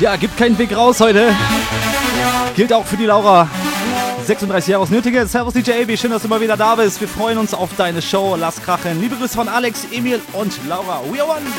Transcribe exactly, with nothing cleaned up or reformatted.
Ja, gibt keinen Weg raus heute. Gilt auch für die Laura. sechsunddreißig Jahre aus Nötige. Servus D J A B, schön, dass du mal wieder da bist. Wir freuen uns auf deine Show. Lass krachen. Liebe Grüße von Alex, Emil und Laura. We are one.